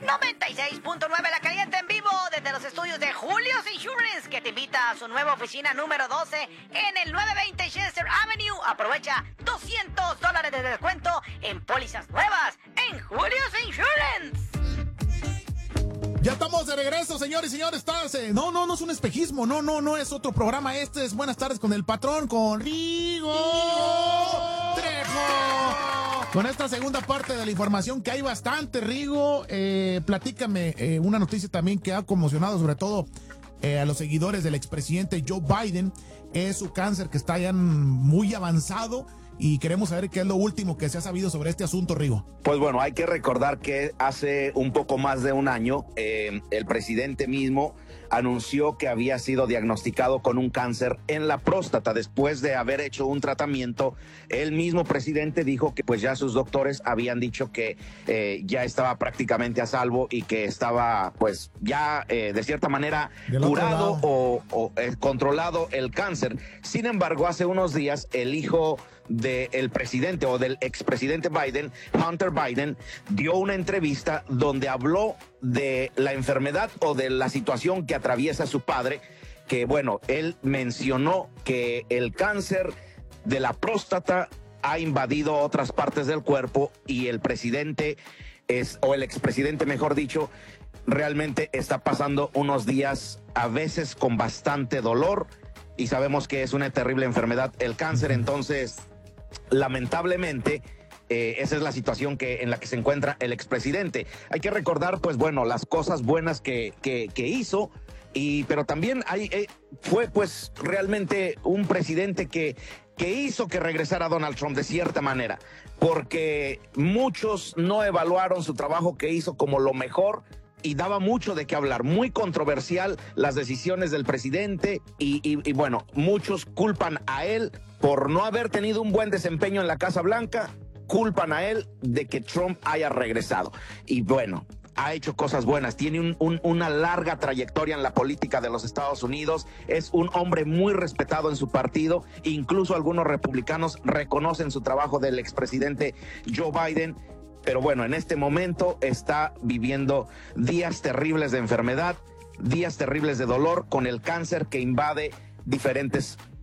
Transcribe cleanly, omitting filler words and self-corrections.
96.9 La Caliente en vivo desde los estudios de Julio's Insurance, que te invita a su nueva oficina número 12 en el 920 Chester Avenue. Aprovecha $200 de descuento en pólizas nuevas en Julio's Insurance. Ya estamos de regreso, señores y señores. No es un espejismo, no es otro programa. Este es Buenas Tardes con el Patrón, con Rigo Trejo. Con esta segunda parte de la información, que hay bastante, Rigo, platícame una noticia también que ha conmocionado sobre todo a los seguidores del expresidente Joe Biden. Es su cáncer, que está ya muy avanzado, y queremos saber qué es lo último que se ha sabido sobre este asunto, Rigo. Pues bueno, hay que recordar que hace un poco más de un año el presidente mismo anunció que había sido diagnosticado con un cáncer en la próstata después de haber hecho un tratamiento. El mismo presidente dijo que pues ya sus doctores habían dicho que ya estaba prácticamente a salvo y que estaba pues ya de cierta manera curado o controlado el cáncer. Sin embargo, hace unos días el hijo del presidente o del expresidente Biden, Hunter Biden, dio una entrevista donde habló de la enfermedad o de la situación que atraviesa su padre, que bueno, él mencionó que el cáncer de la próstata ha invadido otras partes del cuerpo y el presidente o el expresidente, mejor dicho, realmente está pasando unos días a veces con bastante dolor, y sabemos que es una terrible enfermedad el cáncer. Entonces, lamentablemente, esa es la situación en la que se encuentra el expresidente. Hay que recordar, pues bueno, las cosas buenas que hizo, pero también fue pues realmente un presidente que hizo que regresara Donald Trump de cierta manera, porque muchos no evaluaron su trabajo que hizo como lo mejor, y daba mucho de qué hablar, muy controversial las decisiones del presidente, y bueno, muchos culpan a él por no haber tenido un buen desempeño en la Casa Blanca, culpan a él de que Trump haya regresado. Y bueno, ha hecho cosas buenas, tiene una larga trayectoria en la política de los Estados Unidos, es un hombre muy respetado en su partido, incluso algunos republicanos reconocen su trabajo del expresidente Joe Biden. Pero bueno, en este momento está viviendo días terribles de enfermedad, días terribles de dolor con el cáncer que invade diferentes